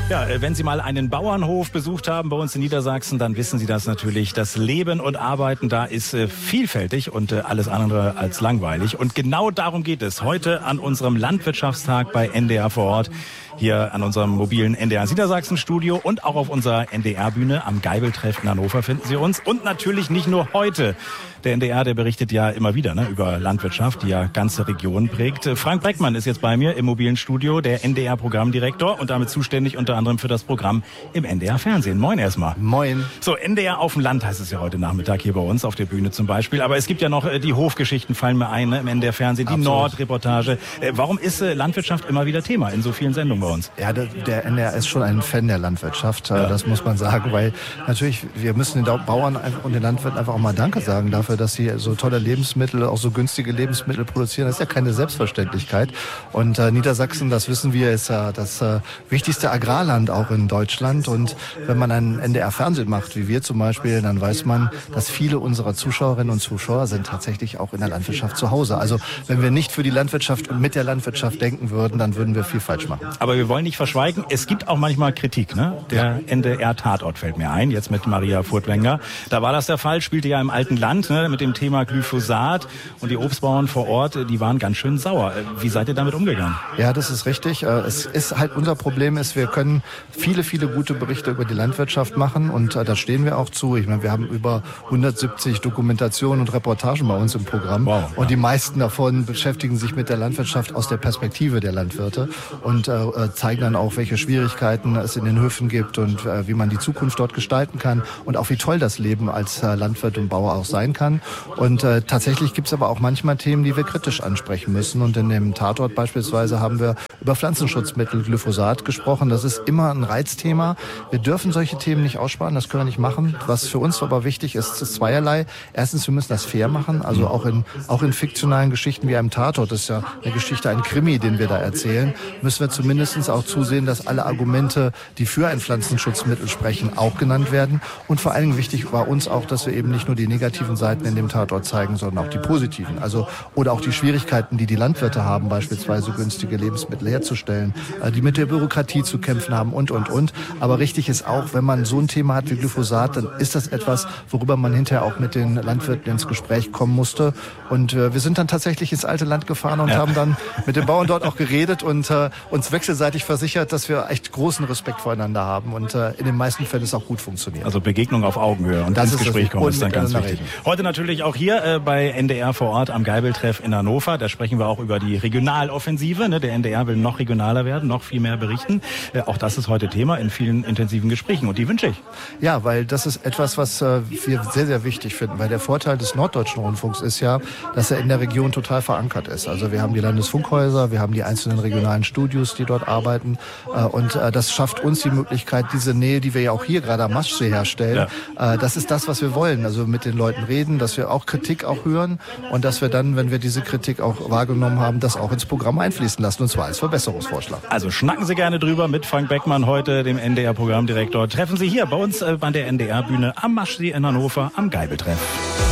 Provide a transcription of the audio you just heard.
Ja, wenn Sie mal einen Bauernhof besucht haben bei uns in Niedersachsen, dann wissen Sie das natürlich. Das Leben und Arbeiten da ist vielfältig und alles andere als langweilig. Und genau darum geht es heute an unserem Landwirtschaftstag bei NDR vor Ort. Hier an unserem mobilen NDR Niedersachsen-Studio und auch auf unserer NDR-Bühne am Geibeltreff in Hannover finden Sie uns. Und natürlich nicht nur heute. Der NDR, der berichtet ja immer wieder über Landwirtschaft, die ja ganze Regionen prägt. Frank Breckmann ist jetzt bei mir im mobilen Studio, der NDR-Programmdirektor und damit zuständig unter anderem für das Programm im NDR-Fernsehen. Moin erstmal. Moin. So, NDR auf dem Land heißt es ja heute Nachmittag hier bei uns auf der Bühne zum Beispiel. Aber es gibt ja noch die Hofgeschichten, fallen mir ein, im NDR-Fernsehen, die Nordreportage. Warum ist Landwirtschaft immer wieder Thema in so vielen Sendungen bei uns? Ja, der NDR ist schon ein Fan der Landwirtschaft, das muss man sagen, weil natürlich, wir müssen den Bauern und den Landwirten einfach auch mal Danke sagen dafür, dass sie so tolle Lebensmittel, auch so günstige Lebensmittel produzieren. Das ist ja keine Selbstverständlichkeit. Und Niedersachsen, das wissen wir, ist ja das wichtigste Agrarland auch in Deutschland. Und wenn man ein NDR-Fernsehen macht, wie wir zum Beispiel, dann weiß man, dass viele unserer Zuschauerinnen und Zuschauer sind tatsächlich auch in der Landwirtschaft zu Hause. Also wenn wir nicht für die Landwirtschaft und mit der Landwirtschaft denken würden, dann würden wir viel falsch machen. Aber wir wollen nicht verschweigen, es gibt auch manchmal Kritik. Der NDR-Tatort fällt mir ein, jetzt mit Maria Furtwängler. Da war das der Fall, spielte ja im alten Land mit dem Thema Glyphosat. Und die Obstbauern vor Ort, die waren ganz schön sauer. Wie seid ihr damit umgegangen? Ja, das ist richtig. Es ist halt unser Problem ist, wir können viele gute Berichte über die Landwirtschaft machen und da stehen wir auch zu. Ich meine, wir haben über 170 Dokumentationen und Reportagen bei uns im Programm. Wow, und die meisten davon beschäftigen sich mit der Landwirtschaft aus der Perspektive der Landwirte und zeigen dann auch, welche Schwierigkeiten es in den Höfen gibt und wie man die Zukunft dort gestalten kann und auch wie toll das Leben als Landwirt und Bauer auch sein kann. Und tatsächlich gibt es aber auch manchmal Themen, die wir kritisch ansprechen müssen. Und in dem Tatort beispielsweise haben wir über Pflanzenschutzmittel Glyphosat gesprochen. Das ist immer ein Reizthema. Wir dürfen solche Themen nicht aussparen, das können wir nicht machen. Was für uns aber wichtig ist, ist zweierlei. Erstens, wir müssen das fair machen, also auch in fiktionalen Geschichten wie einem Tatort, das ist ja eine Geschichte, ein Krimi, den wir da erzählen, müssen wir zumindest auch zusehen, dass alle Argumente, die für ein Pflanzenschutzmittel sprechen, auch genannt werden. Und vor allen Dingen wichtig war uns auch, dass wir eben nicht nur die negativen Seiten in dem Tatort zeigen, sondern auch die positiven. Also, oder auch die Schwierigkeiten, die Landwirte haben, beispielsweise günstige Lebensmittel herzustellen, die mit der Bürokratie zu kämpfen haben und. Aber richtig ist auch, wenn man so ein Thema hat wie Glyphosat, dann ist das etwas, worüber man hinterher auch mit den Landwirten ins Gespräch kommen musste. Und wir sind dann tatsächlich ins alte Land gefahren und haben dann mit den Bauern dort auch geredet und uns wechselseitig versichert, dass wir echt großen Respekt voreinander haben und in den meisten Fällen es auch gut funktioniert. Also Begegnung auf Augenhöhe und ins Gespräch kommen ist dann ganz wichtig. Heute natürlich auch hier bei NDR vor Ort am Geibeltreff in Hannover. Da sprechen wir auch über die Regionaloffensive. Der NDR will noch regionaler werden, noch viel mehr berichten. Auch das ist heute Thema in vielen intensiven Gesprächen und die wünsche ich. Ja, weil das ist etwas, was wir sehr wichtig finden. Weil der Vorteil des Norddeutschen Rundfunks ist ja, dass er in der Region total verankert ist. Also wir haben die Landesfunkhäuser, wir haben die einzelnen regionalen Studios, die dort arbeiten. Und das schafft uns die Möglichkeit, diese Nähe, die wir ja auch hier gerade am Maschsee herstellen, das ist das, was wir wollen. Also mit den Leuten reden, dass wir auch Kritik auch hören und dass wir dann, wenn wir diese Kritik auch wahrgenommen haben, das auch ins Programm einfließen lassen, und zwar als Verbesserungsvorschlag. Also schnacken Sie gerne drüber mit Frank Breckmann heute, dem NDR-Programmdirektor. Treffen Sie hier bei uns bei der NDR-Bühne am Maschsee in Hannover am Geibeltreff.